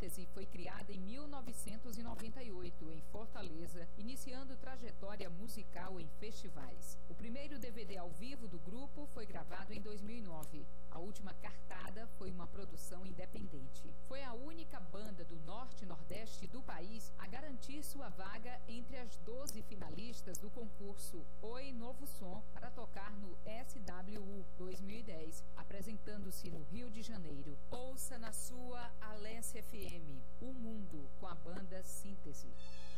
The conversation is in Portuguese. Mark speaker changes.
Speaker 1: Síntese foi criada em 1998 em Fortaleza, iniciando trajetória musical em festivais. O primeiro DVD ao vivo do grupo foi gravado em 2009. A última cartada foi uma produção independente. Foi a única banda do norte e nordeste do país a garantir sua vaga entre as 12 finalistas do concurso Oi Novo Som para tocar no SWU 2010, apresentando-se no Rio de Janeiro. Ouça na sua Alesse FM, O Mundo, com a banda Síntese.